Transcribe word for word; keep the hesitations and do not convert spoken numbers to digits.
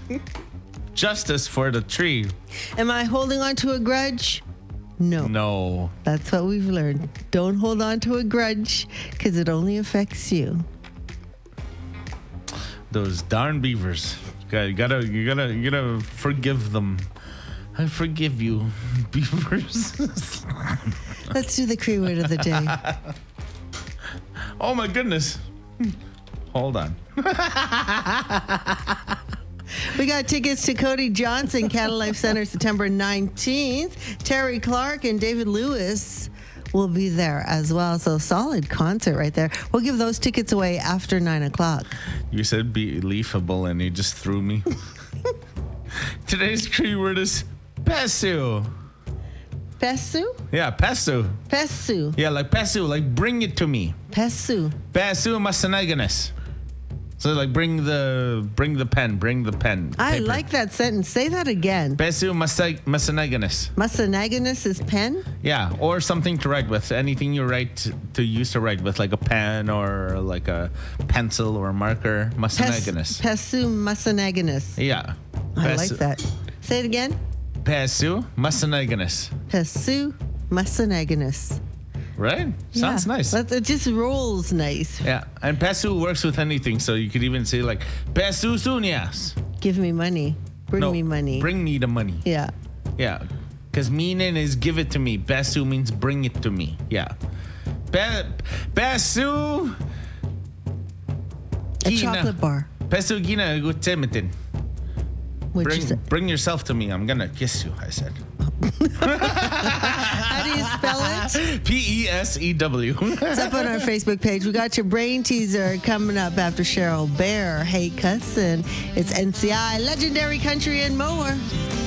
Justice for the tree. Am I holding on to a grudge? No. No. That's what we've learned. Don't hold on to a grudge because it only affects you. Those darn beavers. You gotta, you gotta, you gotta forgive them. I forgive you, beavers. Let's do the Cree word of the day. Oh my goodness. Hold on. We got tickets to Cody Johnson, Cattle Life Center, September nineteenth. Terry Clark and David Lewis will be there as well. So solid concert right there. We'll give those tickets away after nine o'clock. You said believable and you just threw me. Today's Cree word is pesu. Pesu? Yeah, pesu. Pesu. Yeah, like pesu, like bring it to me. Pesu. Pesu masanaganus. So like bring the bring the pen, bring the pen. I paper. like that sentence. Say that again. Pesu masanaganus. Masanaganus is pen? Yeah, or something to write with. Anything you write to, to use to write with, like a pen or like a pencil or a marker. Masanaganus. Pesu masanaganus. Yeah. I like that. Say it again. Pesu masanaganus. Pesu masanaganus. Right? Sounds yeah. nice. That, it just rolls nice. Yeah, and pesu works with anything, so you could even say like pesu sunyas. Give me money. Bring no, me money. Bring me the money. Yeah. Yeah, because meaning is give it to me. Pesu means bring it to me. Yeah. Pe- pesu. A chocolate bar. Pesu gina gutemitin. What'd Bring, you say? bring yourself to me. I'm gonna kiss you, I said. How do you spell it? P E S E W. It's up on our Facebook page. We got your brain teaser coming up after Cheryl Bear. Hey, cousin. It's N C I, Legendary Country and More.